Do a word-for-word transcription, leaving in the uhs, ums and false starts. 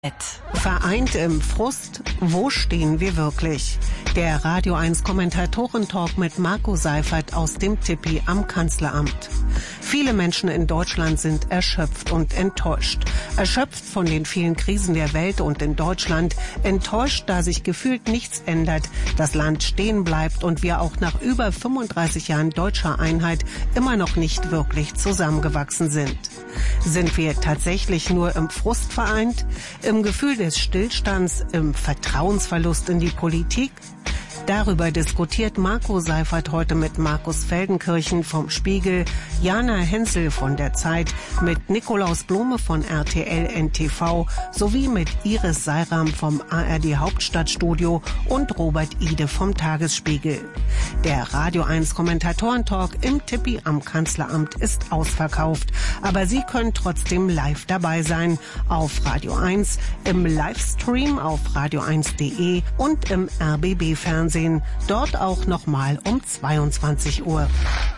Vereint im Frust, wo stehen wir wirklich? Der Radio eins Kommentatoren-Talk mit Marco Seifert aus dem Tippi am Kanzleramt. Viele Menschen in Deutschland sind erschöpft und enttäuscht. Erschöpft von den vielen Krisen der Welt und in Deutschland, enttäuscht, da sich gefühlt nichts ändert, das Land stehen bleibt und wir auch nach über fünfunddreißig Jahren deutscher Einheit immer noch nicht wirklich zusammengewachsen sind. Sind wir tatsächlich nur im Frust vereint, im Gefühl des Stillstands, im Vertrauensverlust in die Politik? Darüber diskutiert Marco Seifert heute mit Markus Feldenkirchen vom Spiegel, Jana Hensel von der Zeit, mit Nikolaus Blome von R T L N T V sowie mit Iris Seiram vom A R D Hauptstadtstudio und Robert Ide vom Tagesspiegel. Der Radio eins Kommentatoren-Talk im Tippi am Kanzleramt ist ausverkauft, aber Sie können trotzdem live dabei sein auf Radio eins, im Livestream auf radio eins punkt de und im R B B-Fernsehen. Dort auch nochmal um zweiundzwanzig Uhr.